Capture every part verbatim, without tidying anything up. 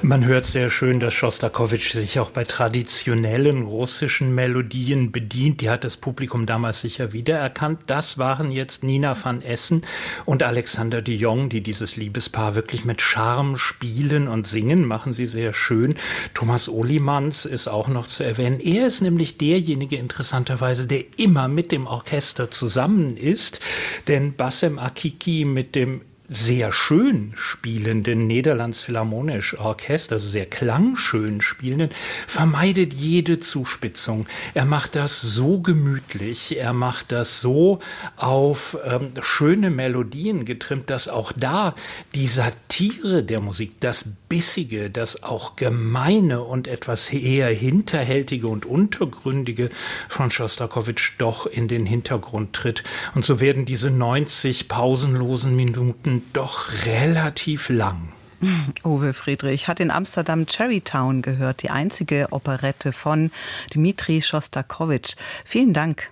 Man hört sehr schön, dass Schostakowitsch sich auch bei traditionellen russischen Melodien bedient. Die hat das Publikum damals sicher wiedererkannt. Das waren jetzt Nina van Essen und Alexander de Jong, die dieses Liebespaar wirklich mit Charme spielen und singen, machen sie sehr schön. Thomas Olimans ist auch noch zu erwähnen. Er ist nämlich derjenige, interessanterweise, der immer mit dem Orchester zusammen ist, denn Bassem Akiki mit dem sehr schön spielenden Nederlands Philharmonisch Orchester, also sehr klangschön spielenden, vermeidet jede Zuspitzung. Er macht das so gemütlich, er macht das so auf ähm, schöne Melodien getrimmt, dass auch da die Satire der Musik, das Bissige, das auch Gemeine und etwas eher Hinterhältige und Untergründige von Schostakowitsch doch in den Hintergrund tritt. Und so werden diese neunzig pausenlosen Minuten doch relativ lang. Uwe Friedrich hat in Amsterdam Cherrytown gehört, die einzige Operette von Dmitri Schostakowitsch. Vielen Dank.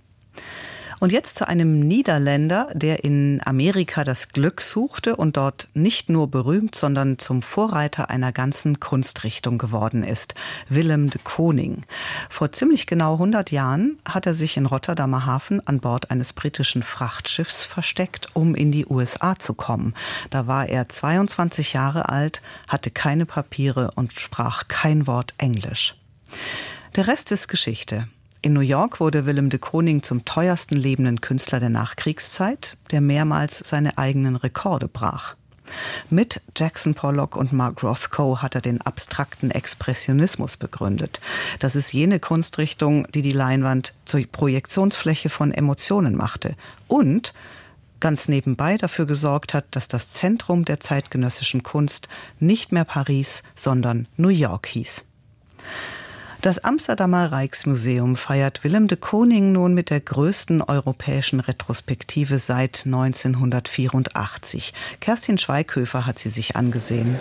Und jetzt zu einem Niederländer, der in Amerika das Glück suchte und dort nicht nur berühmt, sondern zum Vorreiter einer ganzen Kunstrichtung geworden ist. Willem de Kooning. Vor ziemlich genau hundert Jahren hat er sich in Rotterdamer Hafen an Bord eines britischen Frachtschiffs versteckt, um in die U S A zu kommen. Da war er zweiundzwanzig Jahre alt, hatte keine Papiere und sprach kein Wort Englisch. Der Rest ist Geschichte. In New York wurde Willem de Kooning zum teuersten lebenden Künstler der Nachkriegszeit, der mehrmals seine eigenen Rekorde brach. Mit Jackson Pollock und Mark Rothko hat er den abstrakten Expressionismus begründet. Das ist jene Kunstrichtung, die die Leinwand zur Projektionsfläche von Emotionen machte und ganz nebenbei dafür gesorgt hat, dass das Zentrum der zeitgenössischen Kunst nicht mehr Paris, sondern New York hieß. Das Amsterdamer Rijksmuseum feiert Willem de Kooning nun mit der größten europäischen Retrospektive seit neunzehnhundertvierundachtzig. Kerstin Schweighöfer hat sie sich angesehen.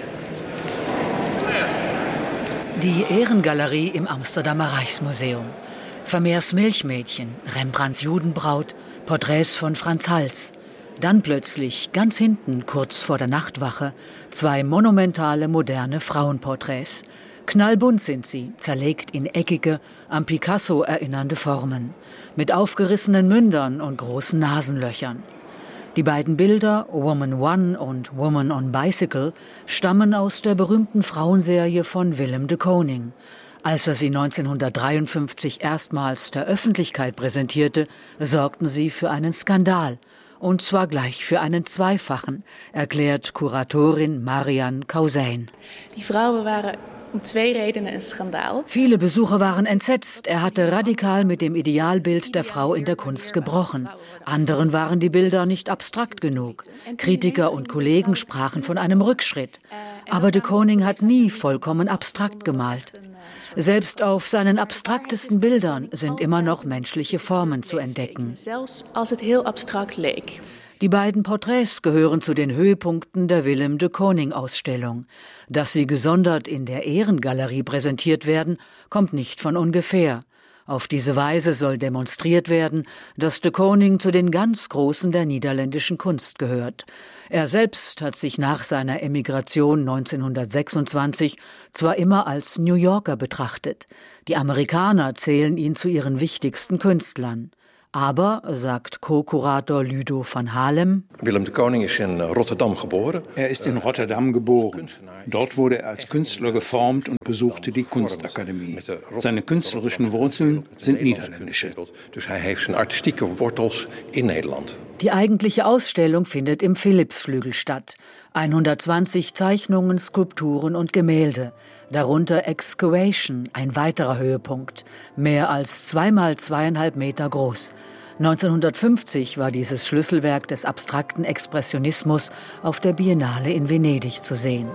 Die Ehrengalerie im Amsterdamer Rijksmuseum. Vermeers Milchmädchen, Rembrandts Judenbraut, Porträts von Franz Hals. Dann plötzlich, ganz hinten, kurz vor der Nachtwache, zwei monumentale moderne Frauenporträts. Knallbunt sind sie, zerlegt in eckige, an Picasso erinnernde Formen, mit aufgerissenen Mündern und großen Nasenlöchern. Die beiden Bilder, Woman One und Woman on Bicycle, stammen aus der berühmten Frauenserie von Willem de Kooning. Als er sie neunzehnhundertdreiundfünfzig erstmals der Öffentlichkeit präsentierte, sorgten sie für einen Skandal. Und zwar gleich für einen zweifachen, erklärt Kuratorin Marianne Kausein. Die Frauen waren um zwei Redenen ein Skandal. Viele Besucher waren entsetzt. Er hatte radikal mit dem Idealbild der Frau in der Kunst gebrochen. Anderen waren die Bilder nicht abstrakt genug. Kritiker und Kollegen sprachen von einem Rückschritt. Aber de Kooning hat nie vollkommen abstrakt gemalt. Selbst auf seinen abstraktesten Bildern sind immer noch menschliche Formen zu entdecken. Zelfs als het heel abstract leek. Die beiden Porträts gehören zu den Höhepunkten der Willem de Kooning-Ausstellung. Dass sie gesondert in der Ehrengalerie präsentiert werden, kommt nicht von ungefähr. Auf diese Weise soll demonstriert werden, dass de Kooning zu den ganz Großen der niederländischen Kunst gehört. Er selbst hat sich nach seiner Emigration neunzehnhundertsechsundzwanzig zwar immer als New Yorker betrachtet. Die Amerikaner zählen ihn zu ihren wichtigsten Künstlern. Aber, sagt Co-Kurator Ludo van Halem, Willem de Kooning ist in Rotterdam geboren. Er ist in Rotterdam geboren. Dort wurde er als Künstler geformt und besuchte die Kunstakademie. Seine künstlerischen Wurzeln sind niederländische. Dus hij heeft zijn artistieke wortels in Nederland. Die eigentliche Ausstellung findet im Philippsflügel statt. hundertzwanzig Zeichnungen, Skulpturen und Gemälde. Darunter Excavation, ein weiterer Höhepunkt. Mehr als zweimal zweieinhalb Meter groß. neunzehnhundertfünfzig war dieses Schlüsselwerk des abstrakten Expressionismus auf der Biennale in Venedig zu sehen.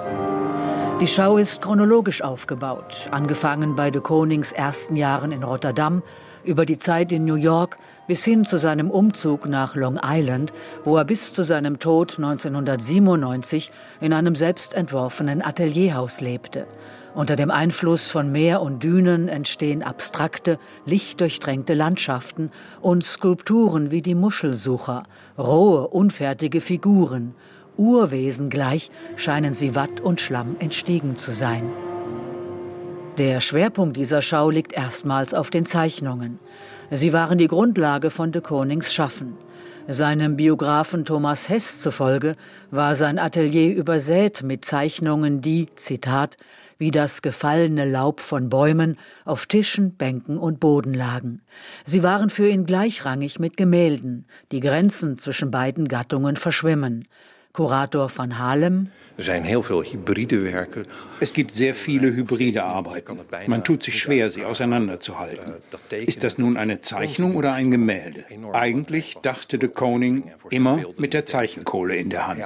Die Schau ist chronologisch aufgebaut, angefangen bei de Koonings ersten Jahren in Rotterdam, über die Zeit in New York bis hin zu seinem Umzug nach Long Island, wo er bis zu seinem Tod neunzehnhundertsiebenundneunzig in einem selbstentworfenen Atelierhaus lebte. Unter dem Einfluss von Meer und Dünen entstehen abstrakte, lichtdurchtränkte Landschaften und Skulpturen wie die Muschelsucher, rohe, unfertige Figuren Urwesen gleich scheinen sie Watt und Schlamm entstiegen zu sein. Der Schwerpunkt dieser Schau liegt erstmals auf den Zeichnungen. Sie waren die Grundlage von de Konings Schaffen. Seinem Biografen Thomas Hess zufolge war sein Atelier übersät mit Zeichnungen, die, Zitat, wie das gefallene Laub von Bäumen auf Tischen, Bänken und Boden lagen. Sie waren für ihn gleichrangig mit Gemälden. Die Grenzen zwischen beiden Gattungen verschwimmen. Kurator van Halem: Es gibt sehr viele hybride Arbeiten. Man tut sich schwer, sie auseinanderzuhalten. Ist das nun eine Zeichnung oder ein Gemälde? Eigentlich dachte de Koning immer mit der Zeichenkohle in der Hand.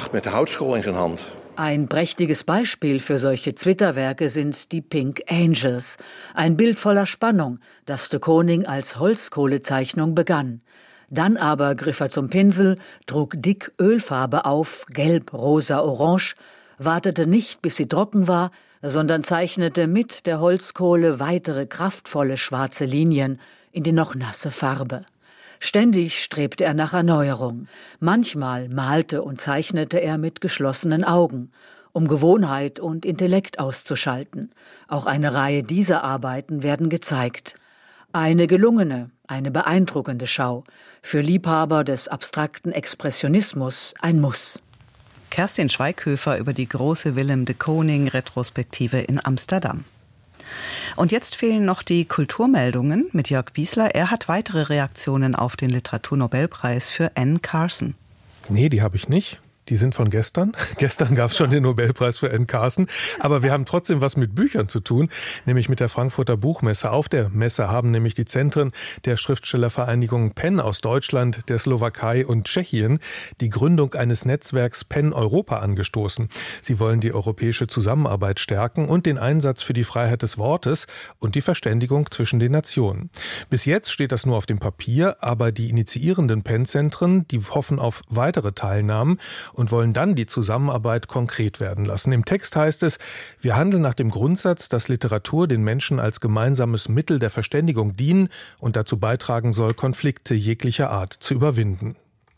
Ein prächtiges Beispiel für solche Zwitterwerke sind die Pink Angels. Ein Bild voller Spannung, das de Koning als Holzkohlezeichnung begann. Dann aber griff er zum Pinsel, trug dick Ölfarbe auf, gelb, rosa, orange, wartete nicht, bis sie trocken war, sondern zeichnete mit der Holzkohle weitere kraftvolle schwarze Linien in die noch nasse Farbe. Ständig strebte er nach Erneuerung. Manchmal malte und zeichnete er mit geschlossenen Augen, um Gewohnheit und Intellekt auszuschalten. Auch eine Reihe dieser Arbeiten werden gezeigt. Eine gelungene, eine beeindruckende Schau. Für Liebhaber des abstrakten Expressionismus ein Muss. Kerstin Schweighöfer über die große Willem de Koning-Retrospektive in Amsterdam. Und jetzt fehlen noch die Kulturmeldungen mit Jörg Biesler. Er hat weitere Reaktionen auf den Literaturnobelpreis für Anne Carson. Nee, die habe ich nicht. Die sind von gestern. Gestern gab es schon den Nobelpreis für Anne Carson. Aber wir haben trotzdem was mit Büchern zu tun, nämlich mit der Frankfurter Buchmesse. Auf der Messe haben nämlich die Zentren der Schriftstellervereinigungen Penn aus Deutschland, der Slowakei und Tschechien die Gründung eines Netzwerks Penn Europa angestoßen. Sie wollen die europäische Zusammenarbeit stärken und den Einsatz für die Freiheit des Wortes und die Verständigung zwischen den Nationen. Bis jetzt steht das nur auf dem Papier, aber die initiierenden Penn-Zentren, die hoffen auf weitere Teilnahmen und wollen dann die Zusammenarbeit konkret werden lassen. Im Text heißt es: Wir handeln nach dem Grundsatz, dass Literatur den Menschen als gemeinsames Mittel der Verständigung dienen und dazu beitragen soll, Konflikte jeglicher Art zu überwinden.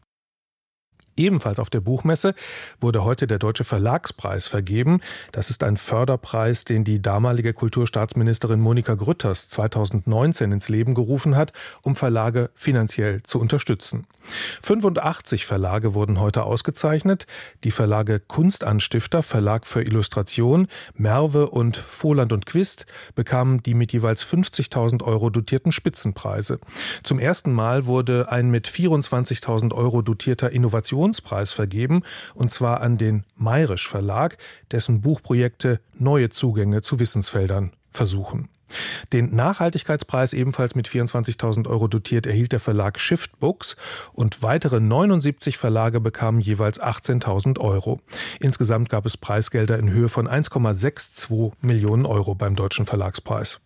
Ebenfalls auf der Buchmesse wurde heute der Deutsche Verlagspreis vergeben. Das ist ein Förderpreis, den die damalige Kulturstaatsministerin Monika Grütters zweitausendneunzehn ins Leben gerufen hat, um Verlage finanziell zu unterstützen. fünfundachtzig Verlage wurden heute ausgezeichnet. Die Verlage Kunstanstifter, Verlag für Illustration, Merve und Voland und Quist bekamen die mit jeweils fünfzigtausend Euro dotierten Spitzenpreise. Zum ersten Mal wurde ein mit vierundzwanzigtausend Euro dotierter Innovationspreis vergeben, und zwar an den Mayrisch Verlag, dessen Buchprojekte neue Zugänge zu Wissensfeldern versuchen. Den Nachhaltigkeitspreis, ebenfalls mit vierundzwanzigtausend Euro dotiert, erhielt der Verlag Shift Books und weitere neunundsiebzig Verlage bekamen jeweils achtzehntausend Euro. Insgesamt gab es Preisgelder in Höhe von eins Komma zweiundsechzig Millionen Euro beim Deutschen Verlagspreis.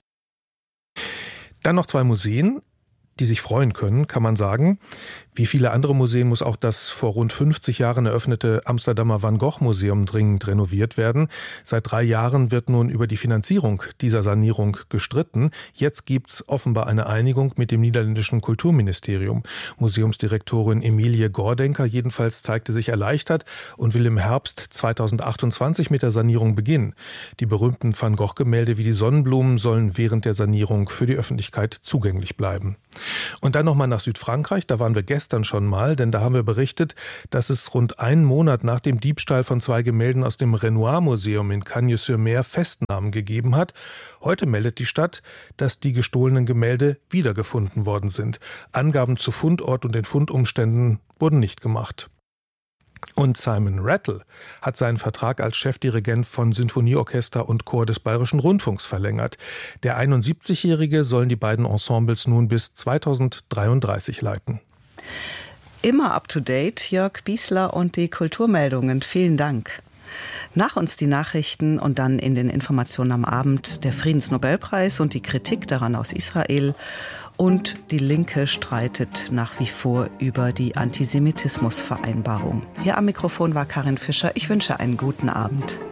Dann noch zwei Museen, die sich freuen können, kann man sagen. Wie viele andere Museen muss auch das vor rund fünfzig Jahren eröffnete Amsterdamer Van Gogh Museum dringend renoviert werden. Seit drei Jahren wird nun über die Finanzierung dieser Sanierung gestritten. Jetzt gibt's offenbar eine Einigung mit dem niederländischen Kulturministerium. Museumsdirektorin Emilie Gordenker jedenfalls zeigte sich erleichtert und will im Herbst zweitausendachtundzwanzig mit der Sanierung beginnen. Die berühmten Van Gogh Gemälde wie die Sonnenblumen sollen während der Sanierung für die Öffentlichkeit zugänglich bleiben. Und dann nochmal nach Südfrankreich, da waren wir gestern schon mal, denn da haben wir berichtet, dass es rund einen Monat nach dem Diebstahl von zwei Gemälden aus dem Renoir-Museum in Cagnes-sur-Mer Festnahmen gegeben hat. Heute meldet die Stadt, dass die gestohlenen Gemälde wiedergefunden worden sind. Angaben zu Fundort und den Fundumständen wurden nicht gemacht. Und Simon Rattle hat seinen Vertrag als Chefdirigent von Sinfonieorchester und Chor des Bayerischen Rundfunks verlängert. Der einundsiebzigjährige sollen die beiden Ensembles nun bis zweitausenddreiunddreißig leiten. Immer up to date, Jörg Biesler und die Kulturmeldungen. Vielen Dank. Nach uns die Nachrichten und dann in den Informationen am Abend der Friedensnobelpreis und die Kritik daran aus Israel. Und die Linke streitet nach wie vor über die Antisemitismusvereinbarung. Hier am Mikrofon war Karin Fischer. Ich wünsche einen guten Abend.